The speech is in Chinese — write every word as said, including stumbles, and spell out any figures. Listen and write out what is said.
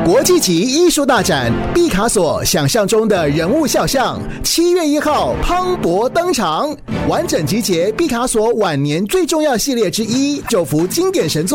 国际级艺术大展毕卡索想象中的人物肖像，七月一号磅礴登场，完整集结毕卡索晚年最重要系列之一，九幅经典神作。